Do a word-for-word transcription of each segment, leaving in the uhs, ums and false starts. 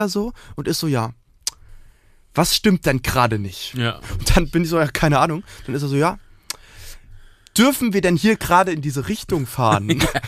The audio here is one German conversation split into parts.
so und ist so, ja, was stimmt denn gerade nicht? Ja. Und dann bin ich so, ja, keine Ahnung. Dann ist er so, ja, dürfen wir denn hier gerade in diese Richtung fahren?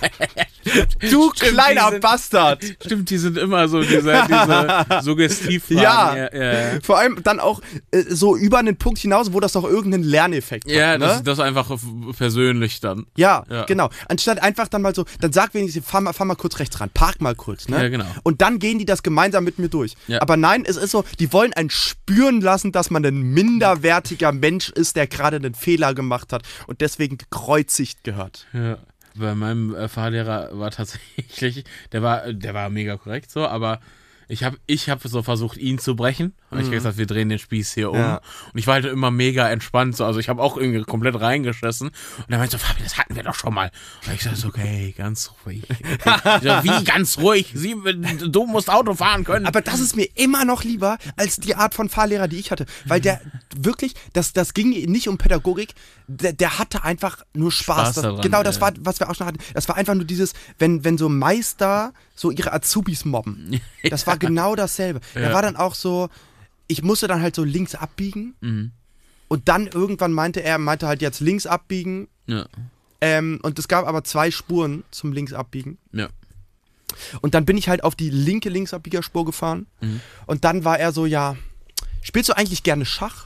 Du Stimmt, kleiner sind, Bastard! Stimmt, die sind immer so diese, diese Suggestivfragen. Ja. Ja, ja, Vor allem dann auch äh, so über einen Punkt hinaus, wo das doch irgendeinen Lerneffekt ja, hat. das, Ne? das ist einfach persönlich dann. Ja, Ja. genau. Anstatt einfach dann mal so, dann sag wenigstens, fahr mal, fahr mal kurz rechts ran, park mal kurz. Ne? Ja, genau. Und dann gehen die das gemeinsam mit mir durch. Ja. Aber nein, es ist so, die wollen einen spüren lassen, dass man ein minderwertiger Mensch ist, der gerade einen Fehler gemacht hat und deswegen gekreuzigt gehört. Ja. Bei meinem äh, Fahrlehrer war tatsächlich, der war, der war mega korrekt so, aber ich habe ich hab so versucht, ihn zu brechen. Und ich hab gesagt, wir drehen den Spieß hier um. Ja. Und ich war halt immer mega entspannt. So. Also ich habe auch irgendwie komplett reingeschissen. Und er meinte so, Fabi, das hatten wir doch schon mal. Und ich so, okay, ganz ruhig. Okay. Ich so, wie ganz ruhig? Sie, du musst Auto fahren können. Aber das ist mir immer noch lieber als die Art von Fahrlehrer, die ich hatte. Weil der wirklich, das, das ging nicht um Pädagogik, der, der hatte einfach nur Spaß. Spaß das, daran, genau, das ja. war, was wir auch schon hatten. Das war einfach nur dieses, wenn, wenn so Meister so ihre Azubis mobben. Das war genau dasselbe. Ja. Der war dann auch so, ich musste dann halt so links abbiegen Mhm. und dann irgendwann meinte er, meinte halt jetzt links abbiegen Ja. ähm, und es gab aber zwei Spuren zum links abbiegen. Ja. Und dann bin ich halt auf die linke Linksabbiegerspur gefahren. Mhm. Und dann war er so, ja, spielst du eigentlich gerne Schach?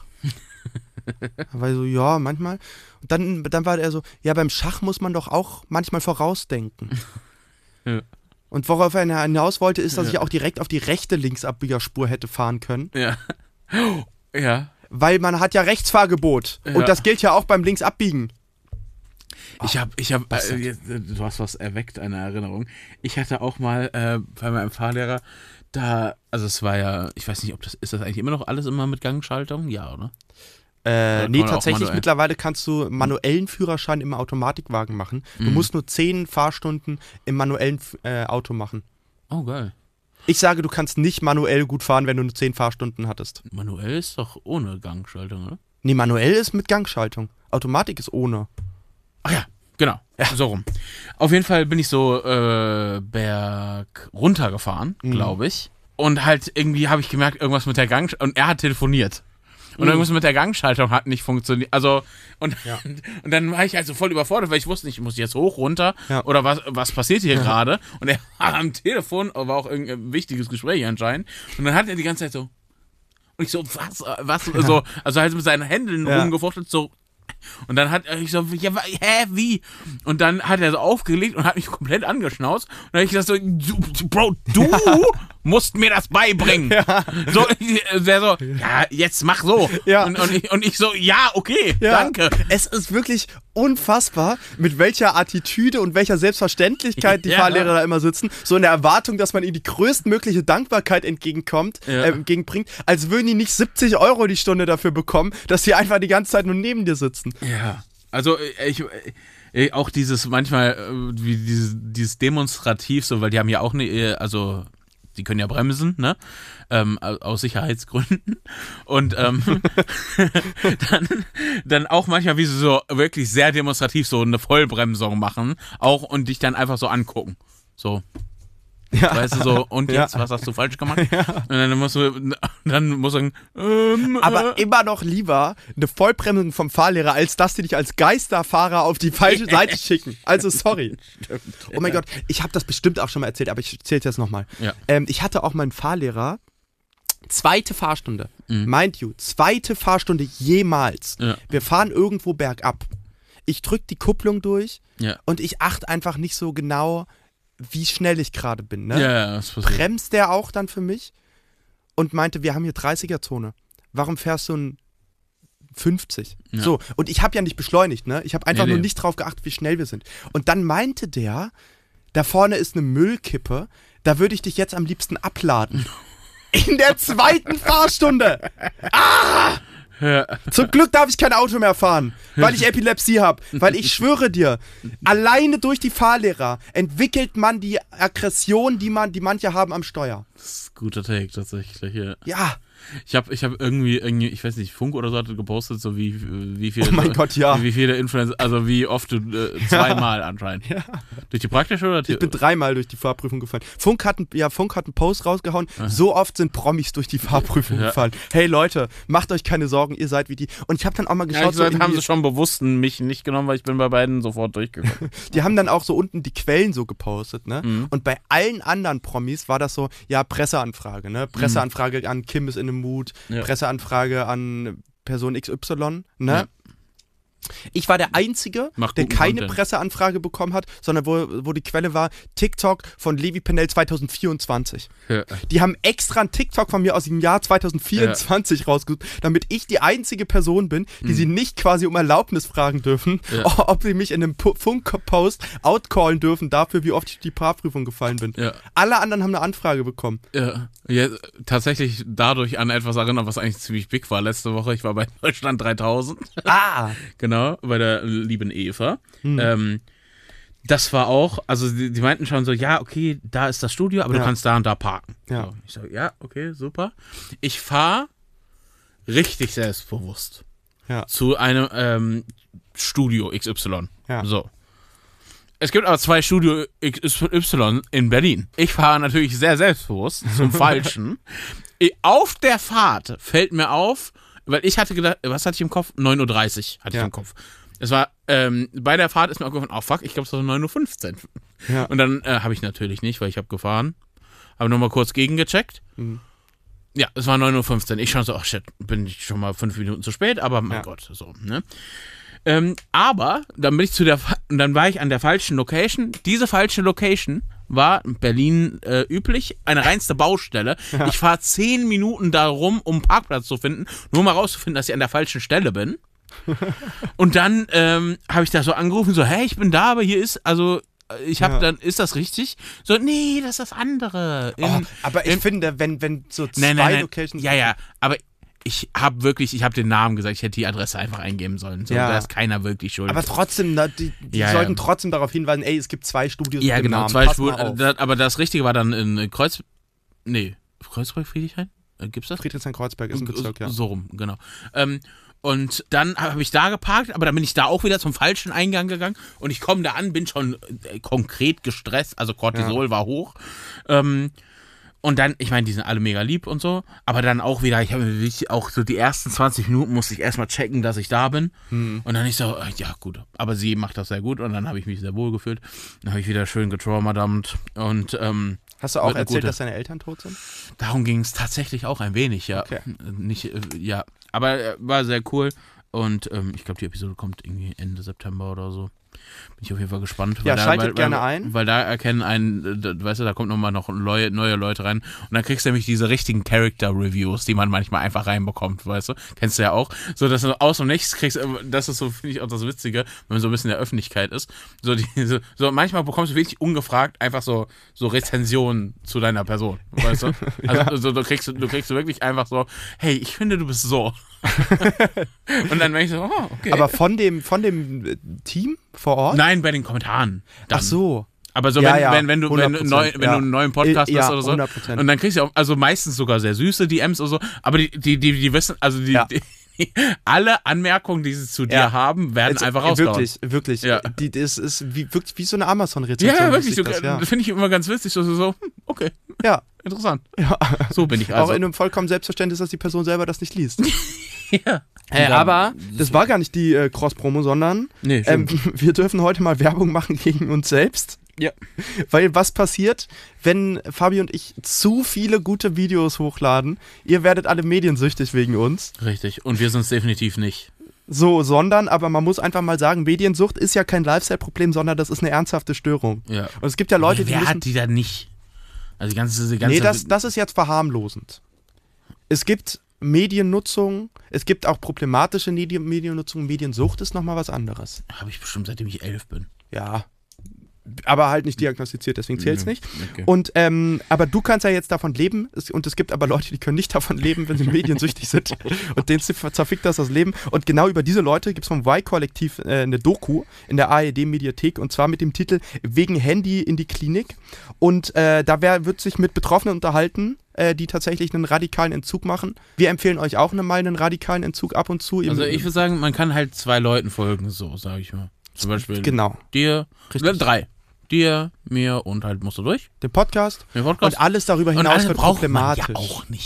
Weil so, ja, manchmal. Und dann, dann war er so, ja, beim Schach muss man doch auch manchmal vorausdenken. Ja. Und worauf er hinaus wollte, ist, dass Ja. ich auch direkt auf die rechte Linksabbiegerspur hätte fahren können. Ja. Ja. Weil man hat ja Rechtsfahrgebot. Ja. Und das gilt ja auch beim Linksabbiegen. Ich habe, ich habe, Was äh, jetzt, äh, du hast was erweckt, eine Erinnerung. Ich hatte auch mal äh, bei meinem Fahrlehrer, da, also es war ja, ich weiß nicht, ob das, ist das eigentlich immer noch alles immer mit Gangschaltung? Ja, oder? Äh, kann nee, man auch tatsächlich manuell. mittlerweile kannst du manuellen Führerschein im Automatikwagen machen. Du Mhm. musst nur zehn Fahrstunden im manuellen äh, Auto machen. Oh, geil. Ich sage, du kannst nicht manuell gut fahren, wenn du nur zehn Fahrstunden hattest. Manuell ist doch ohne Gangschaltung, oder? Nee, manuell ist mit Gangschaltung. Automatik ist ohne. Ach ja, genau. So rum. Auf jeden Fall bin ich so äh, berg runtergefahren, Mhm. glaube ich. Und halt irgendwie habe ich gemerkt, irgendwas mit der Gangschaltung. Und er hat telefoniert. Und Mhm. irgendwas mit der Gangschaltung hat nicht funktioniert. Also, und, Ja. und dann war ich also voll überfordert, weil ich wusste nicht, muss ich jetzt hoch, runter Ja. oder was, was passiert hier gerade? Und er war am Telefon, war auch irgendein wichtiges Gespräch anscheinend. Und dann hat er die ganze Zeit so, und ich so, was, was, so, also halt mit seinen Händen Ja. rumgefuchtelt, so. Und dann hat ich so, ja, wa- hä, wie? Und dann hat er so aufgelegt und hat mich komplett angeschnauzt. Und dann habe ich gesagt so, du, Bro, du musst mir das beibringen. Ja. So, der so, ja, jetzt mach so. Ja. Und, und, ich, und ich so, ja, okay, Ja. danke. Es ist wirklich unfassbar, mit welcher Attitüde und welcher Selbstverständlichkeit die Ja. Fahrlehrer da immer sitzen. So in der Erwartung, dass man ihnen die größtmögliche Dankbarkeit entgegenkommt, Ja. äh, entgegenbringt, als würden die nicht siebzig Euro die Stunde dafür bekommen, dass sie einfach die ganze Zeit nur neben dir sitzen. Ja, also ich, ich auch dieses manchmal, äh, wie dieses, dieses demonstrativ so, weil die haben ja auch eine, also die können ja bremsen, ne? Ähm, aus Sicherheitsgründen. Und ähm, dann, dann auch manchmal, wie sie so wirklich sehr demonstrativ so eine Vollbremsung machen, auch und dich dann einfach so angucken. So. Ja. Weißt du, so, und jetzt, Ja. was hast du falsch gemacht? Und dann musst du, dann musst du sagen, ähm, Aber äh, immer noch lieber eine Vollbremsung vom Fahrlehrer, als dass die dich als Geisterfahrer auf die falsche Seite schicken. Also sorry. Oh mein Gott, ich habe das bestimmt auch schon mal erzählt, aber ich erzähle es jetzt nochmal. Ja. Ähm, ich hatte auch mal einen Fahrlehrer, zweite Fahrstunde, Mhm. mind you, zweite Fahrstunde jemals. Ja. Wir fahren irgendwo bergab. Ich drück die Kupplung durch Ja. und ich achte einfach nicht so genau, wie schnell ich gerade bin. Ne? Ja, ja, das passiert. Bremst der auch dann für mich und meinte, wir haben hier dreißiger-Zone. Warum fährst du ein fünfzig? Ja. So, und ich habe ja nicht beschleunigt, ne? Ich habe einfach Nee, nur nee. nicht drauf geachtet, wie schnell wir sind. Und dann meinte der, da vorne ist eine Müllkippe, da würde ich dich jetzt am liebsten abladen. In der zweiten Fahrstunde. Ja. Zum Glück darf ich kein Auto mehr fahren, weil ich Epilepsie habe. Weil ich schwöre dir, alleine durch die Fahrlehrer entwickelt man die Aggression, die man, die manche haben am Steuer. Das ist ein guter Take tatsächlich. Ja. Ja, Ich habe ich hab irgendwie, irgendwie, ich weiß nicht, Funk oder so hatte gepostet, so wie, wie viele, Oh mein Gott, ja. wie, wie viele Influencer, also wie oft du, äh, zweimal anscheinend. Ja. Durch die praktische oder die? Ich bin dreimal durch die Fahrprüfung gefallen. Funk hat, ein, ja, Funk hat einen Post rausgehauen, so oft sind Promis durch die Fahrprüfung Ja. gefallen. Hey Leute, macht euch keine Sorgen, ihr seid wie die. Und ich habe dann auch mal Ja, geschaut, ich so gesagt, haben irgendwie- sie schon bewusst mich nicht genommen, weil ich bin bei beiden sofort durchgekommen. die haben dann auch so unten die Quellen so gepostet, ne? Mhm. Und bei allen anderen Promis war das so, ja, Presseanfrage, ne? Presseanfrage an Kim ist in dem Mut, Ja. Presseanfrage an Person X Y, ne? Ja. Ich war der Einzige, Macht der guten keine Content. Presseanfrage bekommen hat, sondern wo, wo die Quelle war, TikTok von Levi Pennell zwanzig vierundzwanzig. Ja. Die haben extra einen TikTok von mir aus dem Jahr zwanzig vierundzwanzig rausgesucht, damit ich die einzige Person bin, die sie nicht quasi um Erlaubnis fragen dürfen, Ja. ob sie mich in einem Pu- Funk-Post outcallen dürfen dafür, wie oft ich die Fahrprüfung gefallen bin. Ja. Alle anderen haben eine Anfrage bekommen. Ja, ja, tatsächlich dadurch an etwas erinnert, was eigentlich ziemlich big war letzte Woche. Ich war bei Deutschland dreitausend, Ah! genau, bei der lieben Eva. Ähm, das war auch, also die, die meinten schon so, ja, okay, da ist das Studio, aber Ja. du kannst da und da parken. Ja. So, ich sage, ja, okay, super. Ich fahre richtig selbstbewusst Ja. zu einem ähm, Studio X Y. Ja. So. Es gibt aber zwei Studio X Y in Berlin. Ich fahre natürlich sehr selbstbewusst zum Falschen. Ich- Auf der Fahrt fällt mir auf, weil ich hatte gedacht, was hatte ich im Kopf? neun Uhr dreißig hatte Ja. ich im Kopf. Es war, ähm, bei der Fahrt ist mir aufgefallen, oh fuck, ich glaube es war neun Uhr fünfzehn. Ja. Und dann äh, habe ich natürlich nicht, weil ich habe gefahren. Habe nochmal kurz gegengecheckt. Mhm. Ja, es war neun Uhr fünfzehn. Ich schon so, ach shit, bin ich schon mal fünf Minuten zu spät, aber mein Ja. Gott, so, ne? Ähm, aber dann bin ich zu der, fa- dann war ich an der falschen Location. Diese falsche Location war in Berlin äh, üblich, eine reinste Baustelle. Ich fahre zehn Minuten da rum, um einen Parkplatz zu finden, nur mal rauszufinden, dass ich an der falschen Stelle bin. Und dann ähm, habe ich da so angerufen, so, hey, ich bin da, aber hier ist, also, äh, ich habe Ja. dann, ist das richtig? So, nee, das ist das andere. In, Oh, aber ich in- finde, wenn, wenn so zwei nein, nein, nein. Locations... Ja, ja, aber ich habe wirklich, ich habe den Namen gesagt, ich hätte die Adresse einfach eingeben sollen. So, Ja. da ist keiner wirklich schuld. Aber trotzdem, na, die, die Ja, sollten ja. trotzdem darauf hinweisen, ey, es gibt zwei Studios ja, mit dem genau, Namen. zwei Pass mal Spuren. auf. Das, aber das Richtige war dann in Kreuz. Nee, Kreuzberg, Friedrichshain? Äh, Gibt's das? Friedrichshain-Kreuzberg ist ein Bezirk, ja. So rum, genau. Ähm, und dann habe ich da geparkt, aber dann bin ich da auch wieder zum falschen Eingang gegangen und ich komme da an, bin schon äh, konkret gestresst, also Cortisol war hoch. Ähm, und dann, ich meine, die sind alle mega lieb und so, aber dann auch wieder, ich habe mir wirklich auch so die ersten zwanzig Minuten musste ich erstmal checken, dass ich da bin. Hm. Und dann ich so, äh, ja gut, aber sie macht das sehr gut und dann habe ich mich sehr wohl gefühlt. Dann habe ich wieder schön getraumadumpt und ähm, Hast du auch Wird eine erzählt, gute. dass deine Eltern tot sind? darum ging es tatsächlich auch ein wenig, ja. Okay. Nicht, äh, ja, aber äh, war sehr cool und ähm, ich glaube, die Episode kommt irgendwie Ende September oder so. Bin ich auf jeden Fall gespannt. Ja, weil schaltet da, weil, gerne weil, ein. Weil da erkennen einen, äh, da- weißt du, da kommt nochmal noch neue, neue Leute rein und dann kriegst du nämlich diese richtigen Character-Reviews, die man manchmal einfach reinbekommt, weißt du? Kennst du ja auch. So, dass du aus dem Nichts kriegst, äh, das ist so, finde ich auch das Witzige, wenn man so ein bisschen in der Öffentlichkeit ist. So, die, so, so manchmal bekommst du wirklich ungefragt einfach so, so Rezensionen zu deiner Person, weißt du? Also so, du, kriegst, du kriegst wirklich einfach so, hey, ich finde, du bist so. Und dann bin ich so, oh, okay. Aber von dem, von dem äh, Team vor Ort? Nein, bei den Kommentaren. Dann. Ach so. Aber so, Ja, wenn, ja, wenn, wenn, du, wenn, du hundert neu, Prozent, wenn ja. du einen neuen Podcast Ja, hast oder so. hundert Prozent. Und dann kriegst du auch, also meistens sogar sehr süße D Ms oder so. Aber die, die, die, die wissen, also die, Ja. die alle Anmerkungen, die sie zu dir Ja. haben, werden Also, einfach äh, rausgehauen. Wirklich, wirklich. Ja. Die, das ist wie, wirklich wie so eine Amazon-Rezension. Ja, ja, muss wirklich. ich So, Das, ja. Finde ich immer ganz witzig. So, so, so hm, okay, ja. interessant. Ja. So bin ich Auch also. in einem vollkommen Selbstverständnis, dass die Person selber das nicht liest. ja. Äh, aber das war gar nicht die äh, Cross-Promo, sondern Nee, ähm, stimmt. wir dürfen heute mal Werbung machen gegen uns selbst. Ja. Weil was passiert, wenn Fabi und ich zu viele gute Videos hochladen? Ihr werdet alle mediensüchtig wegen uns. Richtig. Und wir sind es definitiv nicht. So, sondern, aber man muss einfach mal sagen, Mediensucht ist ja kein Lifestyle-Problem, sondern das ist eine ernsthafte Störung. Ja. Und es gibt ja Leute, wer die wer müssen... hat die da nicht? Also die ganze, die ganze Nee, das, das ist jetzt verharmlosend. Es gibt Mediennutzung, es gibt auch problematische Medien, Mediennutzung, Mediensucht ist nochmal was anderes. habe ich bestimmt, seitdem ich elf bin. Ja, aber halt nicht diagnostiziert, deswegen zählt's Mhm. nicht. Okay. Und, ähm, aber du kannst ja jetzt davon leben es, und es gibt aber Leute, die können nicht davon leben, wenn sie mediensüchtig sind und denen zerfickt das das Leben. Und genau über diese Leute gibt es vom Y-Kollektiv äh, eine Doku in der A R D-Mediathek und zwar mit dem Titel Wegen Handy in die Klinik und äh, da wär, wird sich mit Betroffenen unterhalten, äh, die tatsächlich einen radikalen Entzug machen. Wir empfehlen euch auch mal einen radikalen Entzug ab und zu. Also ich würde sagen, man kann halt zwei Leuten folgen, so sage ich mal. Zum Beispiel genau. dir, Richtig. drei. Dir, mir und halt musst du durch. Den Podcast, Den Podcast. und alles darüber Und hinaus alles wird braucht problematisch. man ja auch nicht.